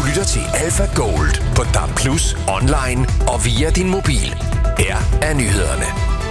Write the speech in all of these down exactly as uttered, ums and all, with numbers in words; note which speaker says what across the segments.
Speaker 1: lytter til Alpha Gold på D A B plus, online og via din mobil. Her er nyhederne.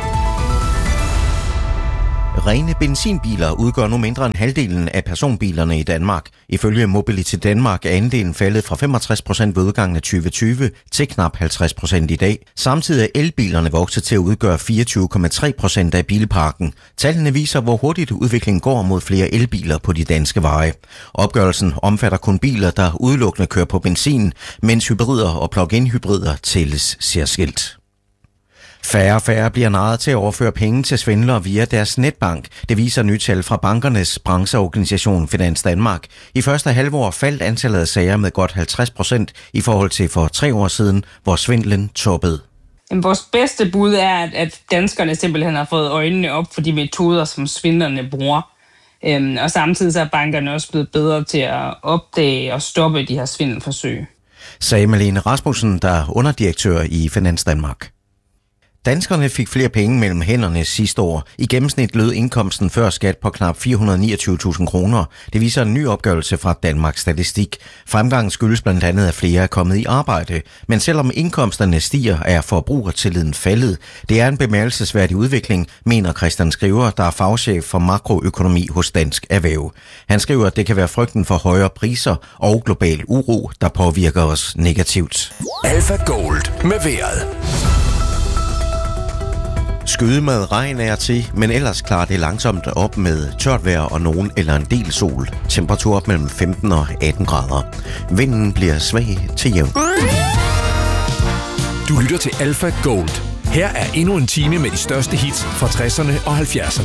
Speaker 2: Rene benzinbiler udgør nu mindre end halvdelen af personbilerne i Danmark. Ifølge Mobility Danmark er andelen faldet fra femogtres procent ved udgangen af tyve tyve til knap halvtreds procent i dag. Samtidig er elbilerne vokset til at udgøre fireogtyve komma tre procent af bilparken. Tallene viser, hvor hurtigt udviklingen går mod flere elbiler på de danske veje. Opgørelsen omfatter kun biler, der udelukkende kører på benzin, mens hybrider og plug-in hybrider tælles særskilt. Færre og færre bliver narret til at overføre penge til svindlere via deres netbank. Det viser nye tal fra bankernes brancheorganisation Finans Danmark. I første halvår faldt antallet af sager med godt halvtreds procent i forhold til for tre år siden, hvor svindlen toppede.
Speaker 3: Vores bedste bud er, at danskerne simpelthen har fået øjnene op for de metoder, som svindlerne bruger. Og samtidig så er bankerne også blevet bedre til at opdage og stoppe de her svindelforsøg.
Speaker 2: Sagde Malene Rasmussen, der er underdirektør i Finans Danmark. Danskerne fik flere penge mellem hænderne sidste år. I gennemsnit lød indkomsten før skat på knap fire hundrede og niogtyve tusind kroner. Det viser en ny opgørelse fra Danmarks Statistik. Fremgangen skyldes blandt andet, at flere er kommet i arbejde. Men selvom indkomsterne stiger, er forbrugertilliden faldet. Det er en bemærkelsesværdig udvikling, mener Christian Skriver, der er fagchef for makroøkonomi hos Dansk Erhverv. Han skriver, at det kan være frygten for højere priser og global uro, der påvirker os negativt.
Speaker 1: Alpha Gold med vejret.
Speaker 2: Skyde med regn er til, men ellers klarer det langsomt op med tørt vejr og nogen eller en del sol. Temperatur op mellem femten og atten grader. Vinden bliver svag til jævn.
Speaker 1: Du lytter til Alpha Gold. Her er endnu en time med de største hits fra tresserne og halvfjerdserne.